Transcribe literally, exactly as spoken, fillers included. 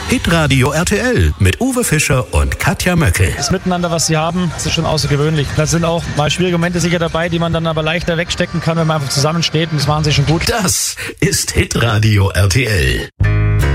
Hitradio R T L mit Uwe Fischer und Katja Möckel. Das Miteinander, was sie haben, das ist schon außergewöhnlich. Da sind auch mal schwierige Momente sicher dabei, die man dann aber leichter wegstecken kann, wenn man einfach zusammensteht, und das machen sie schon gut. Das ist Hitradio R T L.